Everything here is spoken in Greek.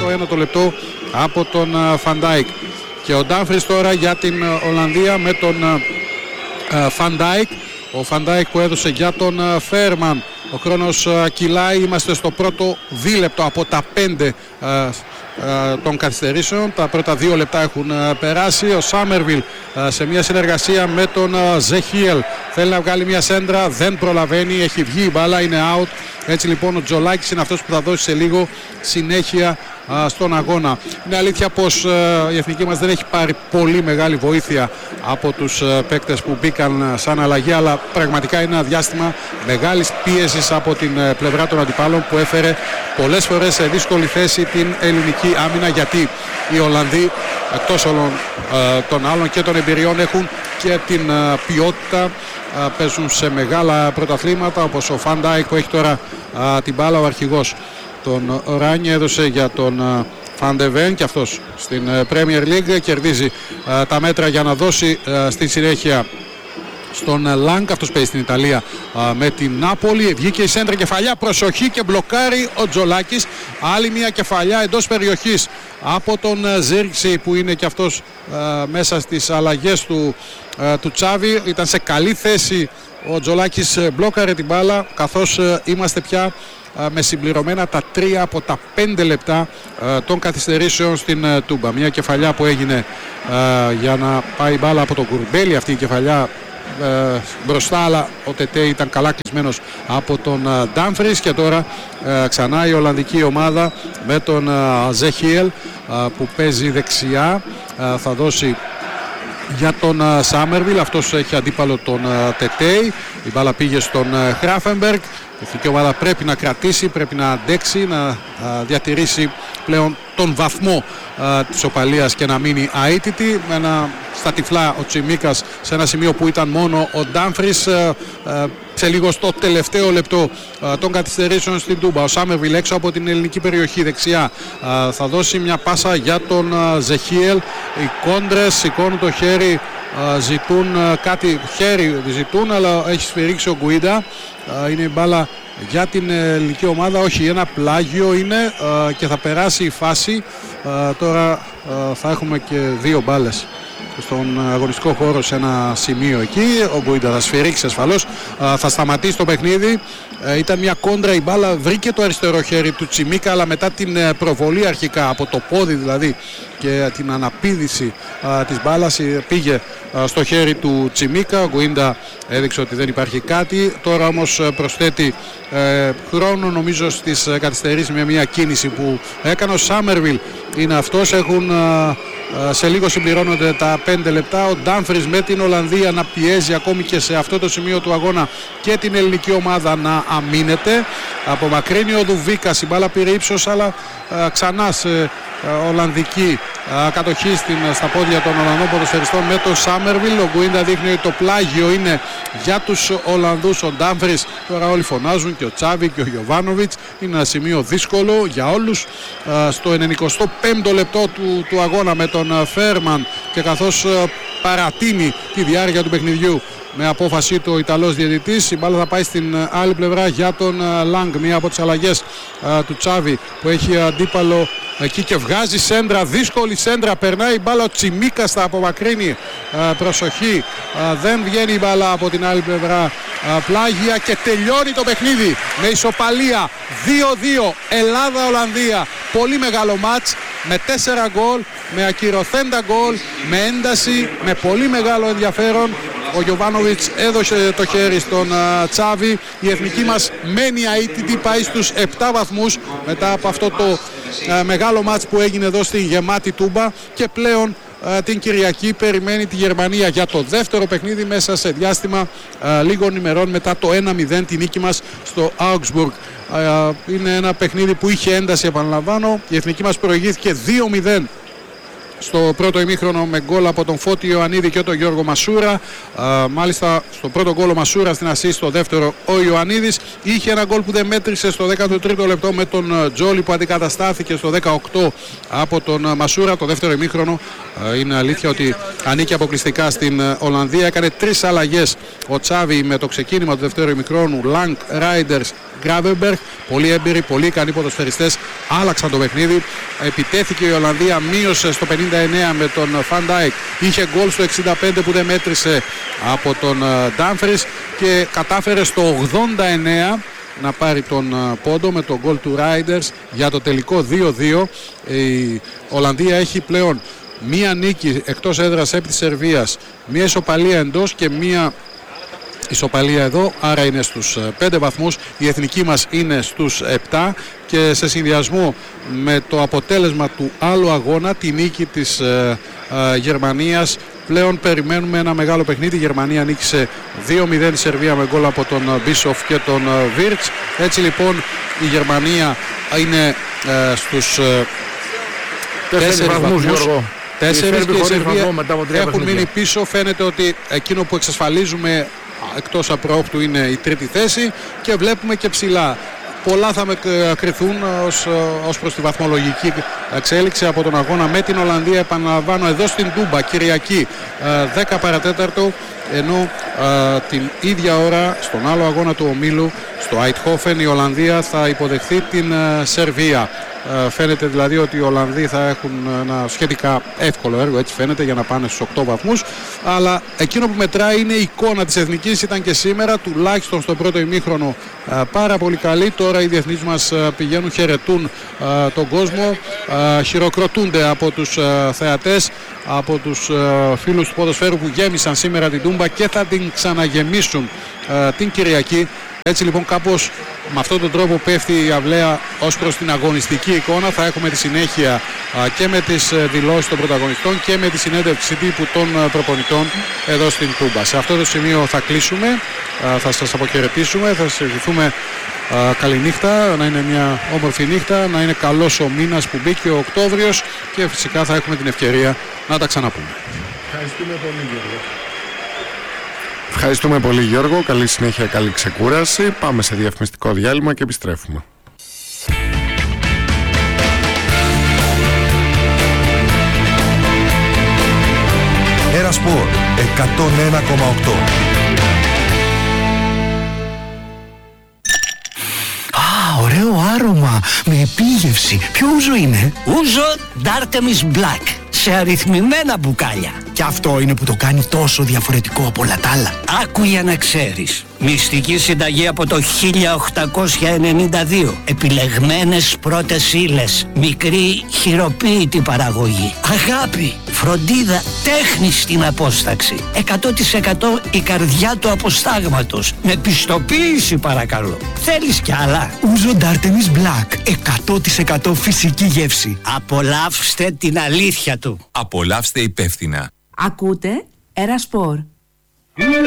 ένατο λεπτό από τον Van Dijk. Και ο Ντάμφρις τώρα για την Ολλανδία με τον Van Dijk. Ο Van Dijk που έδωσε για τον Φέρμαν. Ο χρόνος κυλάει, είμαστε στο πρώτο δίλεπτο από τα 5 των καθυστερήσεων. Τα πρώτα 2 λεπτά έχουν περάσει. Ο Σάμερβιλ σε μια συνεργασία με τον Ζεχίελ θέλει να βγάλει μια σέντρα, δεν προλαβαίνει, έχει βγει η μπάλα, είναι out. Έτσι λοιπόν ο Τζολάκης είναι αυτός που θα δώσει σε λίγο συνέχεια στον αγώνα. Είναι αλήθεια πως η εθνική μας δεν έχει πάρει πολύ μεγάλη βοήθεια από τους παίκτες που μπήκαν σαν αλλαγή, αλλά πραγματικά είναι ένα διάστημα μεγάλης πίεσης από την πλευρά των αντιπάλων που έφερε πολλές φορές σε δύσκολη θέση την ελληνική άμυνα, γιατί οι Ολλανδοί εκτός όλων των άλλων και των εμπειριών έχουν και την ποιότητα, παίζουν σε μεγάλα πρωταθλήματα όπως ο Van Dijk που έχει τώρα την μπάλα. Ο αρχηγός τον Ράνι έδωσε για τον Van de Ven και αυτός στην Premier League κερδίζει τα μέτρα για να δώσει στη συνέχεια στον Λάγκ. Αυτός παίζει στην Ιταλία με την Νάπολη. Βγήκε η σέντρα, κεφαλιά, προσοχή και μπλοκάρει ο Τζολάκης. Άλλη μια κεφαλιά εντός περιοχής από τον Ζίρξη που είναι και αυτός μέσα στις αλλαγές του Τσάβη. Ήταν σε καλή θέση ο Τζολάκης, μπλόκαρε την μπάλα, καθώς είμαστε πια με συμπληρωμένα τα 3 από τα 5 λεπτά των καθυστερήσεων στην Τούμπα. Μια κεφαλιά που έγινε για να πάει μπάλα από τον Κουρμπέλη, αυτή η κεφαλιά μπροστά, αλλά ο Τετέ ήταν καλά κλεισμένος από τον Ντάμφρις. Και τώρα ξανά η Ολλανδική ομάδα με τον Ζεχίελ που παίζει δεξιά, θα δώσει για τον Σάμερβιλ. Αυτός έχει αντίπαλο τον Τετέι. Η μπάλα πήγε στον Χράφενμπεργκ. Η εθνική ομάδα πρέπει να κρατήσει, πρέπει να αντέξει, να διατηρήσει πλέον τον βαθμό της οπαλίας και να μείνει αίτητη. Στα τυφλά ο Τσιμίκας σε ένα σημείο που ήταν μόνο ο Ντάμφρις. Σε λίγο στο τελευταίο λεπτό των καθυστερήσεων στην Τούμπα. Ο Σάμερβιλ έξω από την ελληνική περιοχή δεξιά θα δώσει μια πάσα για τον Ζεχίελ. Οι κόντρες σηκώνουν το χέρι, ζητούν κάτι, χέρι ζητούν, αλλά έχει σφυρίξει ο Γκουίντα. Είναι η μπάλα για την ελληνική ομάδα, όχι, ένα πλάγιο είναι και θα περάσει η φάση. Τώρα θα έχουμε και 2 μπάλες στον αγωνιστικό χώρο σε ένα σημείο εκεί. Ο Γκουίντα θα σφυρίξει ασφαλώς, θα σταματήσει το παιχνίδι. Ήταν μια κόντρα, η μπάλα βρήκε το αριστερό χέρι του Τσιμίκα, αλλά μετά την προβολή αρχικά από το πόδι δηλαδή και την αναπήδηση της μπάλας πήγε στο χέρι του Τσιμίκα. Ο Γκουίντα έδειξε ότι δεν υπάρχει κάτι. Τώρα όμως προσθέτει χρόνο νομίζω στις καθυστερήσεις με μια κίνηση που έκανε ο Σάμερβιλ. Είναι αυτός, έχουν σε λίγο συμπληρώνονται τα 5 λεπτά. Ο Ντάμφρις με την Ολλανδία να πιέζει ακόμη και σε αυτό το σημείο του αγώνα και την ελληνική ομάδα να αμήνεται. Απομακρύνει ο Δουβίκας, η μπάλα πήρε ύψος, αλλά ξανά σε Ολλανδική κατοχή στα πόδια των Ολλανδών ποδοσφαιριστών με τον Σάμερβιλ. Ο Γκουίντα δείχνει ότι το πλάγιο είναι για τους Ολλανδούς. Ο Ντάμφρις, τώρα όλοι φωνάζουν, και ο Τσάβη και ο Γιοβάνοβιτς. Είναι ένα σημείο δύσκολο για όλους. Στο 95ο λεπτό του αγώνα με τον Φέρμαν, και καθώς παρατείνει τη διάρκεια του παιχνιδιού με απόφαση του ο Ιταλός διαιτητής, η μπάλα θα πάει στην άλλη πλευρά για τον Λάγκ. Μία από τις αλλαγές του Τσάβη που έχει αντίπαλο εκεί και βγάζει σέντρα, δύσκολη σέντρα, περνάει η μπάλα, ο Τσιμίκας θα απομακρύνει, προσοχή, δεν βγαίνει η μπάλα από την άλλη πλευρά, πλάγια, και τελειώνει το παιχνίδι με ισοπαλία 2-2 Ελλάδα-Ολλανδία. Πολύ μεγάλο μάτς με 4 γκολ, με ακυρωθέντα γκολ, με ένταση, με πολύ μεγάλο ενδιαφέρον. Ο Γιοβάνοβιτς έδωσε το χέρι στον Τσάβη. Η εθνική μας μένει αίτητη, πάει στους 7 βαθμούς μετά από αυτό το μεγάλο μάτς που έγινε εδώ στη γεμάτη Τούμπα, και πλέον την Κυριακή περιμένει τη Γερμανία για το δεύτερο παιχνίδι μέσα σε διάστημα λίγων ημερών μετά το 1-0 τη νίκη μας στο Augsburg. Είναι ένα παιχνίδι που είχε ένταση, επαναλαμβάνω. Η εθνική μας προηγήθηκε 2-0 στο πρώτο ημίχρονο με γκολ από τον Φώτη Ιωαννίδη και τον Γιώργο Μασούρα. Μάλιστα στο πρώτο γκολ ο Μασούρα, στην ασίστ στο δεύτερο ο Ιωαννίδης. Είχε ένα γκολ που δεν μέτρησε στο 13ο λεπτό με τον Τζόλι που αντικαταστάθηκε στο 18 από τον Μασούρα. Το δεύτερο ημίχρονο είναι αλήθεια ότι ανήκει αποκλειστικά στην Ολλανδία. Έκανε 3 αλλαγές ο Τσάβη με το ξεκίνημα του δεύτερου ημίχρονου. Λάγκ, Ράιντερς, Gravenberch. Πολύ έμπειροι, πολύ ικανοί ποδοσφαιριστές, άλλαξαν το παιχνίδι. Επιτέθηκε η Ολλανδία, μείωσε στο 59 με τον Van Dijk. Είχε γκολ στο 65 που δεν μέτρησε από τον Dumfries και κατάφερε στο 89 να πάρει τον πόντο με τον γκολ του Riders για το τελικό 2-2. Η Ολλανδία έχει πλέον μία νίκη εκτός έδρας επί της Σερβίας, μία ισοπαλία εντός και μία ισοπαλία εδώ, άρα είναι στους 5 βαθμούς. Η εθνική μας είναι στους 7 και σε συνδυασμό με το αποτέλεσμα του άλλου αγώνα, τη νίκη της Γερμανίας, πλέον περιμένουμε ένα μεγάλο παιχνίδι. Η Γερμανία νίκησε 2-0 τη Σερβία με γκολ από τον Μπίσοφ και τον Βίρτς. Έτσι λοιπόν η Γερμανία είναι στους 4 βαθμούς. 4 και η Σερβία έχουν μείνει πίσω. Φαίνεται ότι εκείνο που εξασφαλίζουμε εκτός απρόοπτου είναι η τρίτη θέση και βλέπουμε και ψηλά. Πολλά θα κρυθούν ως προς τη βαθμολογική εξέλιξη από τον αγώνα με την Ολλανδία. Επαναλαμβάνω, εδώ στην Τούμπα, Κυριακή 10 παρατέταρτο, ενώ την ίδια ώρα στον άλλο αγώνα του ομίλου στο Αιτχόφεν η Ολλανδία θα υποδεχθεί την Σερβία. Φαίνεται δηλαδή ότι οι Ολλανδοί θα έχουν ένα σχετικά εύκολο έργο, έτσι φαίνεται, για να πάνε στους 8 βαθμούς. Αλλά εκείνο που μετράει είναι η εικόνα της εθνικής. Ήταν και σήμερα, τουλάχιστον στο πρώτο ημίχρονο, πάρα πολύ καλή. Τώρα οι διεθνείς μας πηγαίνουν, χαιρετούν τον κόσμο, χειροκροτούνται από τους θεατές, από τους φίλους του ποδοσφαίρου που γέμισαν σήμερα την Τούμπα και θα την ξαναγεμίσουν την Κυριακή. Έτσι λοιπόν κάπως με αυτόν τον τρόπο πέφτει η αυλαία ως προς την αγωνιστική εικόνα. Θα έχουμε τη συνέχεια και με τις δηλώσεις των πρωταγωνιστών και με τη συνέντευξη τύπου των προπονητών εδώ στην Τούμπα. Σε αυτό το σημείο θα κλείσουμε, θα σας αποχαιρετήσουμε, θα σας ευχηθούμε καληνύχτα, να είναι μια όμορφη νύχτα, να είναι καλός ο μήνας που μπήκε ο Οκτώβριος και φυσικά θα έχουμε την ευκαιρία να τα ξαναπούμε. Ευχαριστούμε πολύ, Γιώργο. Ευχαριστούμε πολύ, Γιώργο. Καλή συνέχεια, καλή ξεκούραση. Πάμε σε διαφημιστικό διάλειμμα και επιστρέφουμε. Ερασπορ 101,8. Ωραίο άρωμα, με επίγευση. Ποιο ούζο είναι? Ούζο D'Artemis Black, σε αριθμημένα μπουκάλια. Και αυτό είναι που το κάνει τόσο διαφορετικό από όλα τα άλλα. Άκου για να ξέρεις. Μυστική συνταγή από το 1892. Επιλεγμένες πρώτες ύλες. Μικρή χειροποίητη παραγωγή. Αγάπη, φροντίδα, τέχνη στην απόσταξη. 100% η καρδιά του αποστάγματος. Με πιστοποίηση παρακαλώ. Θέλεις κι άλλα? Ούζο D'Artemis Black, 100% φυσική γεύση. Απολαύστε την αλήθεια του. Απολαύστε υπεύθυνα. Ακούτε Ερασπορ.